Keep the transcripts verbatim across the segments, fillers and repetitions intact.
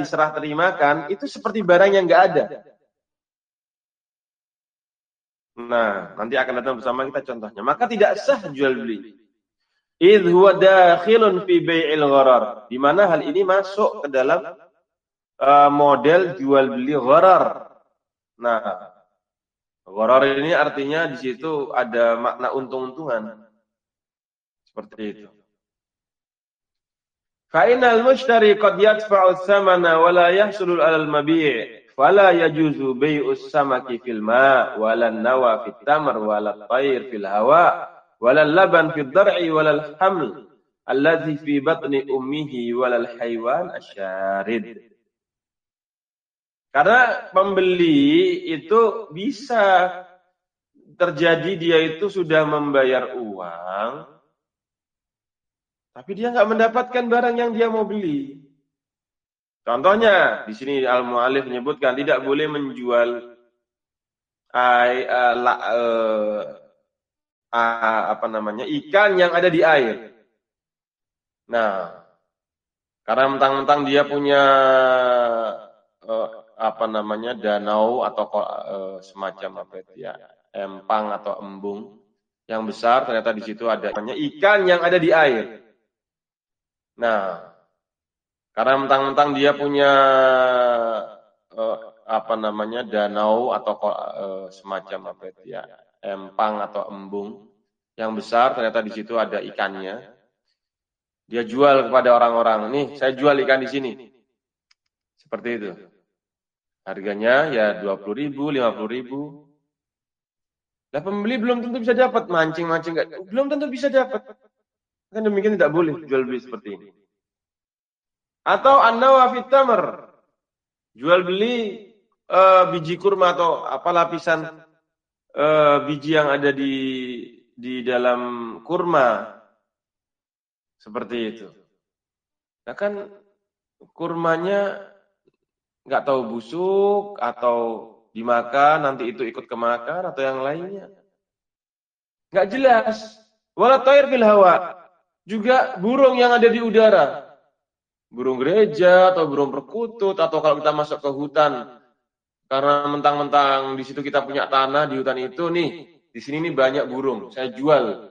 diserah terimakan, itu seperti barang yang nggak ada. Nah, nanti akan datang bersama kita contohnya. Maka tidak sah jual beli. Idh huwa dakhilun fi bai'il gharar. Di mana hal ini masuk ke dalam uh, model jual beli gharar. Nah, gharar ini artinya di situ ada makna untung-untungan. Seperti itu. Fa innal mushtari qad yadfa'u thamana wa la yahsulu 'alal mabi'. Fala yajuzu bai'us samaki fil ma' wala nawa fit tamr wala tayr fil hawa wala laban fid dar'i wala haml allazi fi batni ummihi wala haywan asyarid. Karena pembeli itu bisa terjadi dia itu sudah membayar uang tapi dia nggak mendapatkan barang yang dia mau beli. Contohnya, di sini Al-Mu'allif menyebutkan tidak boleh menjual ay, uh, la, uh, uh, apa namanya ikan yang ada di air. Nah, karena mentang-mentang dia punya uh, apa namanya danau atau uh, semacam apa itu ya, empang atau embung yang besar, ternyata di situ ada ikan yang ada di air. Nah, karena mentang-mentang dia punya uh, apa namanya danau atau uh, semacam apa itu ya, empang atau embung yang besar, ternyata di situ ada ikannya. Dia jual kepada orang-orang, nih saya jual ikan di sini. Seperti itu. Harganya ya dua puluh ribu, lima puluh ribu. Lah pembeli belum tentu bisa dapat, mancing-mancing enggak, belum tentu bisa dapat. Kan demikian tidak boleh jual beli seperti ini. Atau an-nawa fit tamr. Jual beli uh, biji kurma atau apa lapisan uh, biji yang ada di di dalam kurma. Seperti itu. Nah kan kurmanya nggak tahu busuk atau dimakan nanti itu ikut kemakan atau yang lainnya. Nggak jelas. Wala tayr fil hawa. Juga burung yang ada di udara. Burung gereja atau burung perkutut atau kalau kita masuk ke hutan karena mentang-mentang di situ kita punya tanah di hutan itu nih, di sini nih banyak burung. Saya jual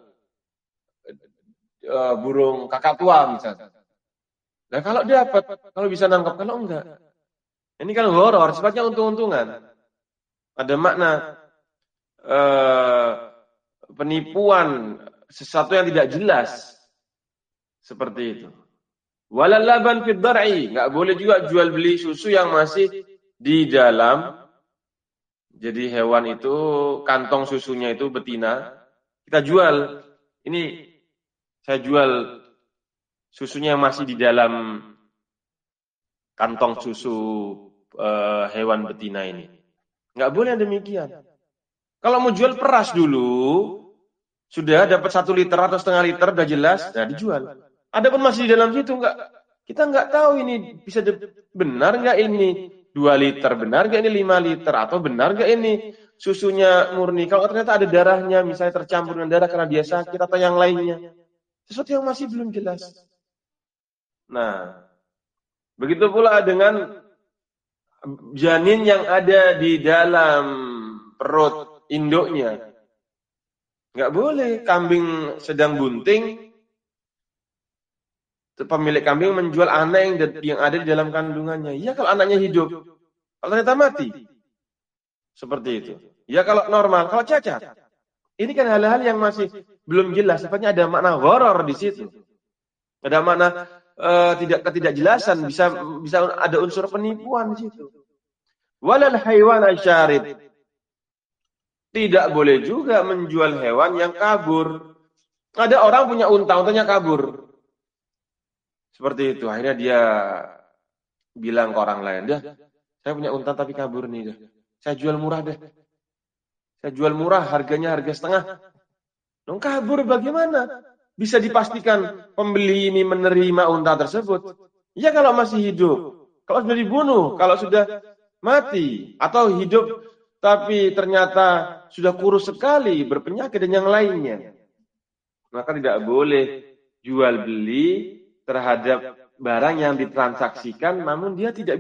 uh, burung kakatua misalnya. Nah kalau dapat, kalau bisa nangkap, kalau enggak. Ini kan horor, sifatnya untung-untungan. Ada makna uh, penipuan, sesuatu yang tidak jelas. Seperti itu. Walal laban fid dar'i, enggak boleh juga jual beli susu yang masih di dalam. Jadi hewan itu kantong susunya itu betina, kita jual. Ini saya jual susunya yang masih di dalam kantong susu uh, hewan betina ini. Enggak boleh demikian. Kalau mau jual peras dulu, sudah dapat satu liter atau setengah liter, udah jelas, nah dijual. Adapun masih di dalam situ enggak, kita enggak tahu ini bisa benar enggak ini dua liter, benar enggak ini lima liter, atau benar enggak ini susunya murni. Kalau ternyata ada darahnya, misalnya tercampur dengan darah karena dia sakit atau yang lainnya, sesuatu yang masih belum jelas. Nah, begitu pula dengan janin yang ada di dalam perut induknya. Enggak boleh kambing sedang bunting, pemilik kambing menjual anak yang, yang ada di dalam kandungannya. Ya kalau anaknya hidup, kalau ternyata mati. Seperti itu. Ya kalau normal, kalau cacat. Ini kan hal-hal yang masih belum jelas. Sifatnya ada makna horor di situ. Ada makna uh, tidak ketidakjelasan, bisa bisa ada unsur penipuan di situ. Walal haywan asyarid. Tidak boleh juga menjual hewan yang kabur. Ada orang punya unta, untanya kabur. Seperti itu. Akhirnya dia bilang ke orang lain, dah, saya punya unta tapi kabur nih, dah. Saya jual murah deh. Saya jual murah, harganya harga setengah. Dong kabur bagaimana? Bisa dipastikan pembeli ini menerima unta tersebut? Ya kalau masih hidup. Kalau sudah dibunuh, kalau sudah mati, atau hidup tapi ternyata sudah kurus sekali, berpenyakit dan yang lainnya. Maka tidak boleh jual beli terhadap barang yang ditransaksikan namun dia tidak